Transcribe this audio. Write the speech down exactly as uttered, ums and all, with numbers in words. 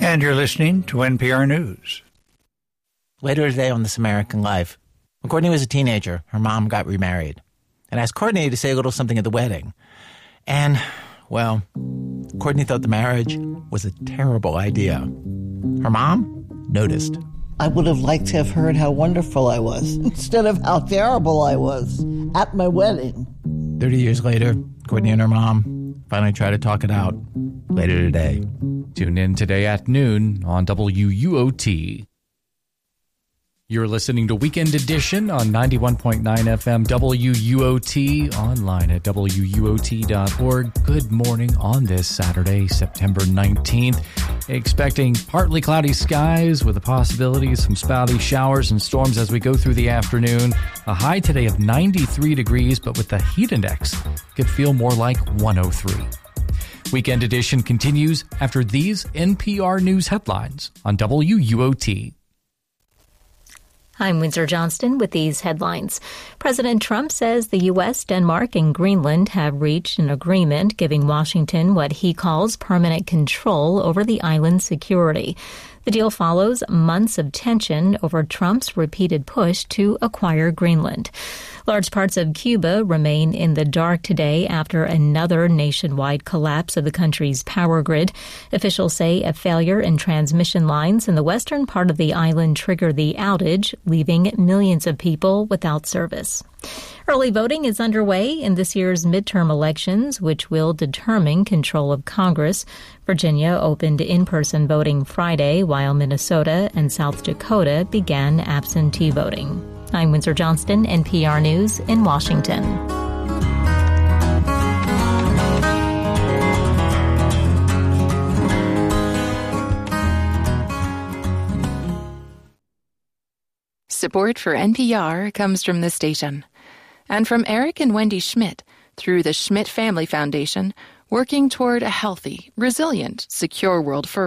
And you're listening to N P R News. Later today on This American Life, when Courtney was a teenager, her mom got remarried and asked Courtney to say a little something at the wedding. And, well, Courtney thought the marriage was a terrible idea. Her mom noticed. I would have liked to have heard how wonderful I was instead of how terrible I was at my wedding. Thirty years later, Courtney and her mom finally tried to talk it out later today. Tune in today at noon on W U O T. You're listening to Weekend Edition on ninety-one point nine F M W U O T, online at W U O T dot org. Good morning on this Saturday, September nineteenth. Expecting partly cloudy skies with a possibility of some spotty showers and storms as we go through the afternoon. A high today of ninety-three degrees, but with the heat index, could feel more like one oh three. Weekend Edition continues after these N P R News headlines on W U O T. I'm Windsor Johnston with these headlines. President Trump says the U S, Denmark, and Greenland have reached an agreement giving Washington what he calls permanent control over the island's security. The deal follows months of tension over Trump's repeated push to acquire Greenland. Large parts of Cuba remain in the dark today after another nationwide collapse of the country's power grid. Officials say a failure in transmission lines in the western part of the island triggered the outage, leaving millions of people without service. Early voting is underway in this year's midterm elections, which will determine control of Congress. Virginia opened in-person voting Friday, while Minnesota and South Dakota began absentee voting. I'm Windsor Johnston, N P R News in Washington. Support for N P R comes from this station and from Eric and Wendy Schmidt through the Schmidt Family Foundation, working toward a healthy, resilient, secure world for